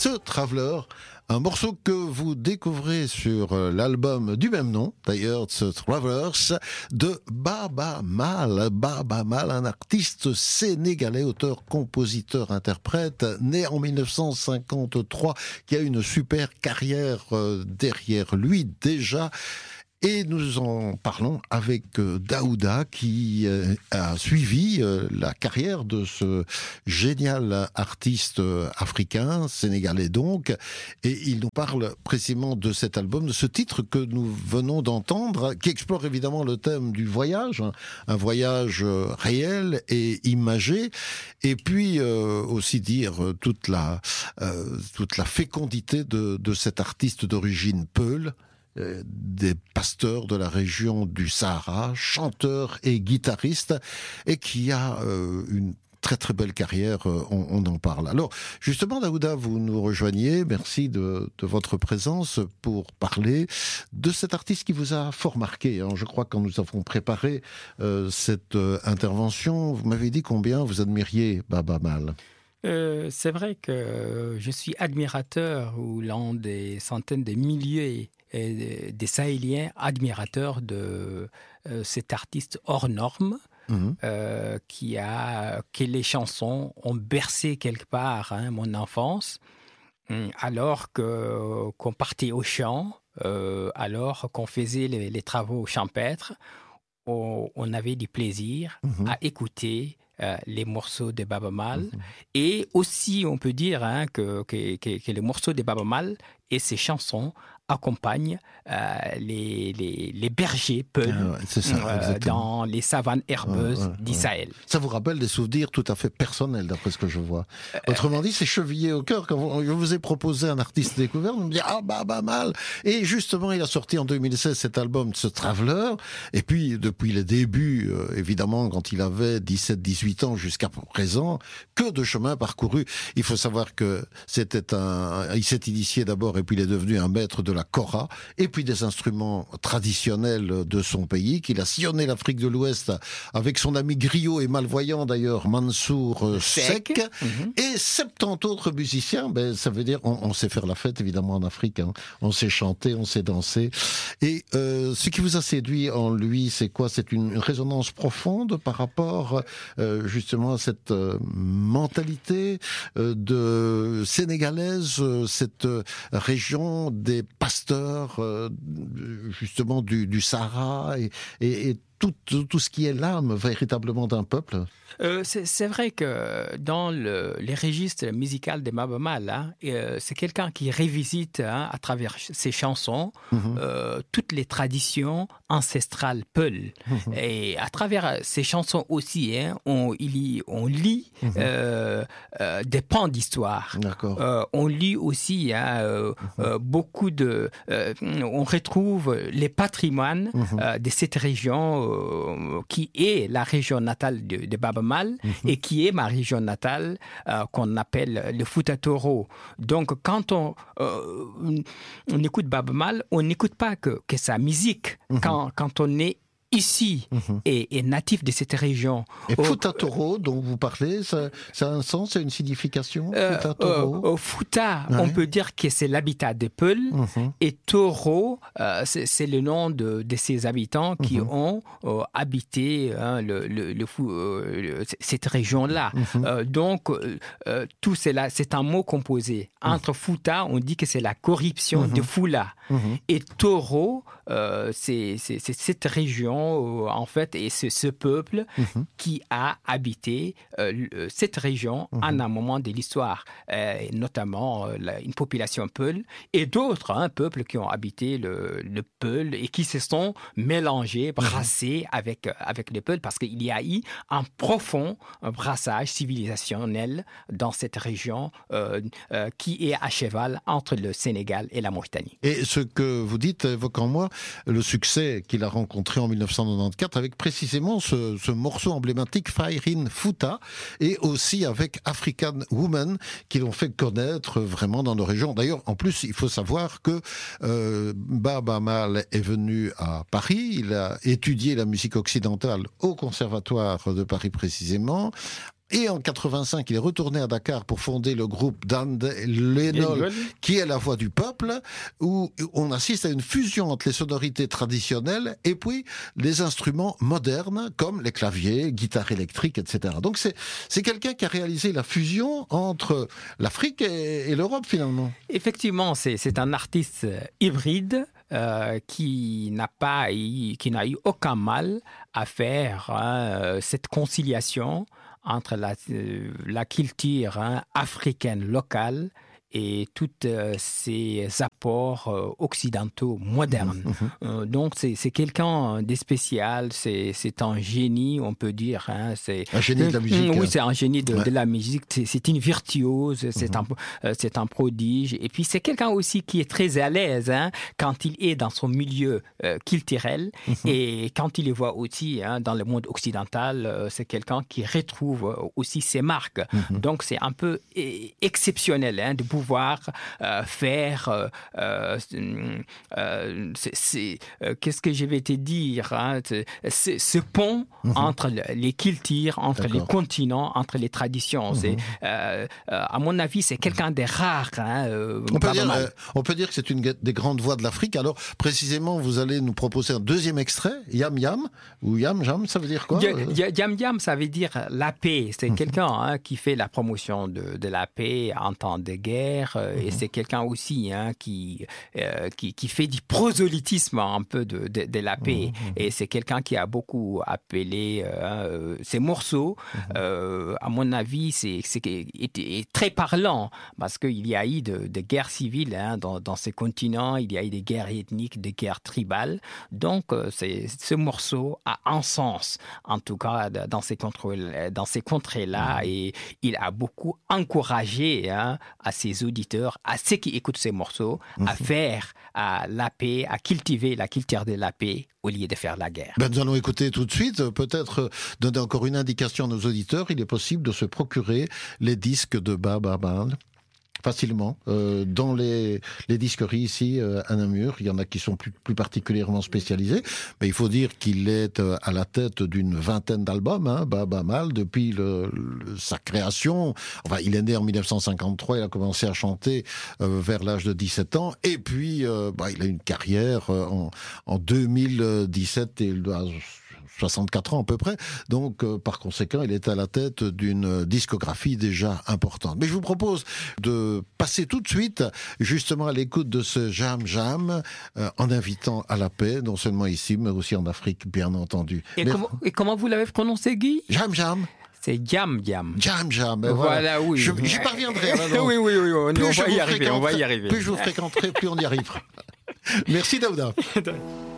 The Traveler, un morceau que vous découvrez sur l'album du même nom, d'ailleurs, The Travelers, de Baaba Maal. Baaba Maal, un artiste sénégalais, auteur, compositeur, interprète, né en 1953, qui a une super carrière derrière lui déjà. Et nous en parlons avec Daouda qui a suivi la carrière de ce génial artiste africain, sénégalais donc, et il nous parle précisément de cet album, de ce titre que nous venons d'entendre, qui explore évidemment le thème du voyage, un voyage réel et imagé, et puis aussi dire toute la fécondité de cet artiste d'origine peul, des pasteurs de la région du Sahara, chanteur et guitariste, et qui a une très très belle carrière, on en parle. Alors justement, Daouda, vous nous rejoignez, merci de votre présence pour parler de cet artiste qui vous a fort marqué. Je crois que quand nous avons préparé cette intervention, vous m'avez dit combien vous admiriez Baaba Maal. C'est vrai que je suis admirateur ou l'un des centaines de milliers des Sahéliens admirateurs de cet artiste hors norme, que les chansons ont bercé quelque part mon enfance, alors qu'on partait au champ, alors qu'on faisait les travaux champêtres, on avait du plaisir à écouter les morceaux de Baaba Maal. Et aussi, on peut dire que les morceaux de Baaba Maal et ses chansons accompagnent les bergers peuls dans les savanes herbeuses d'Israël. Ça vous rappelle des souvenirs tout à fait personnels, d'après ce que je vois. Autrement dit, c'est chevillé au cœur. Quand je vous ai proposé un artiste découvert, vous me dites « Ah, Baaba Maal !» Et justement, il a sorti en 2016 cet album, The Traveler. Et puis, depuis les débuts, évidemment, quand il avait 17-18 ans jusqu'à présent, que de chemin parcouru. Il faut savoir que il s'est initié d'abord, et puis il est devenu un maître de la kora, et puis des instruments traditionnels de son pays, qu'il a sillonné l'Afrique de l'Ouest avec son ami griot et malvoyant d'ailleurs, Mansour Seck, et 70 autres musiciens. Ça veut dire, on sait faire la fête évidemment en Afrique, on sait chanter, on sait danser. Et ce qui vous a séduit en lui, c'est quoi? C'est une résonance profonde par rapport justement à cette mentalité de sénégalaise, cette région des pasteurs justement du Sahara et tout ce qui est l'âme véritablement d'un peuple. C'est vrai que dans les registres musicaux de Baaba Maal, c'est quelqu'un qui revisite à travers ses chansons toutes les traditions ancestrales peules. Et à travers ses chansons aussi, on lit des pans d'histoire. On lit aussi beaucoup on retrouve les patrimoines de cette région qui est la région natale de Baaba Maal et qui est ma région natale qu'on appelle le Fouta Toro. Donc quand on écoute Baaba Maal, on n'écoute pas que sa musique. Quand on est ici et natif de cette région. Et Fouta Toro, dont vous parlez, ça a un sens, ça a une signification? Fouta Toro. Fouta, on peut dire que c'est l'habitat des Peuls, et Toro, c'est le nom de ces habitants qui ont habité cette région-là. Donc, tout cela, c'est un mot composé. Entre Fouta, on dit que c'est la corruption de Foula. Et Toro, c'est cette région, en fait, et c'est ce peuple qui a habité cette région en un moment de l'histoire, notamment une population peul et d'autres peuples qui ont habité le peul et qui se sont mélangés, brassés avec les peuls, parce qu'il y a eu un profond brassage civilisationnel dans cette région qui est à cheval entre le Sénégal et la Mauritanie. Et ce que vous dites évoque en moi le succès qu'il a rencontré en 1994 avec précisément ce morceau emblématique Fairin Fouta, et aussi avec African Woman qui l'ont fait connaître vraiment dans nos régions. D'ailleurs, en plus, il faut savoir que Baaba Maal est venu à Paris, il a étudié la musique occidentale au Conservatoire de Paris précisément. Et en 85, il est retourné à Dakar pour fonder le groupe Dan Lenol, qui est la voix du peuple, où on assiste à une fusion entre les sonorités traditionnelles et puis les instruments modernes, comme les claviers, guitare électrique, etc. Donc c'est quelqu'un qui a réalisé la fusion entre l'Afrique et l'Europe, finalement. Effectivement, c'est un artiste hybride qui n'a eu aucun mal à faire cette conciliation entre la culture africaine locale et tous ces apports occidentaux modernes. Donc c'est quelqu'un de spécial, c'est un génie, on peut dire. C'est un génie de la musique. Oui, c'est un génie de la musique. C'est une virtuose, c'est un prodige. Et puis c'est quelqu'un aussi qui est très à l'aise quand il est dans son milieu culturel et quand il les voit aussi dans le monde occidental, c'est quelqu'un qui retrouve aussi ses marques. Donc c'est un peu exceptionnel de pouvoir faire qu'est-ce que je vais te dire ce pont entre les cultures, entre les continents, entre les traditions. À mon avis, c'est quelqu'un de rare. On peut dire que c'est une des grandes voix de l'Afrique. Alors, précisément, vous allez nous proposer un deuxième extrait, Yam Yam, ou Yam Jam, ça veut dire quoi? Yam Yam, ça veut dire la paix. C'est quelqu'un qui fait la promotion de la paix en temps de guerre. Et c'est quelqu'un aussi qui fait du prosélytisme un peu de la paix. Et c'est quelqu'un qui a beaucoup appelé ses morceaux. À mon avis, c'est très parlant parce qu'il y a eu de guerres civiles dans ces continents. Il y a eu des guerres ethniques, des guerres tribales. Donc, ce morceau a un sens, en tout cas dans ces contrées-là. Et il a beaucoup encouragé à ses auditeurs, à ceux qui écoutent ces morceaux, à faire la paix, à cultiver la culture de la paix au lieu de faire la guerre. Nous allons écouter tout de suite, peut-être donner encore une indication à nos auditeurs. Il est possible de se procurer les disques de Baba Maal facilement dans les disqueries ici à Namur. Il y en a qui sont plus particulièrement spécialisés, mais il faut dire qu'il est à la tête d'une vingtaine d'albums, Baba Maal, depuis sa création. Enfin, il est né en 1953, il a commencé à chanter vers l'âge de 17 ans, et puis il a une carrière en 2017, et il doit 64 ans à peu près, donc par conséquent il est à la tête d'une discographie déjà importante. Mais je vous propose de passer tout de suite justement à l'écoute de ce Jam Jam en invitant à la paix, non seulement ici mais aussi en Afrique bien entendu. Et comment vous l'avez prononcé, Guy? Jam Jam. C'est Yam Yam. Jam Jam. Voilà, oui. J'y parviendrai. Oui, on va y arriver. Plus je vous fréquenterai, plus on y arrivera. Merci Daouda.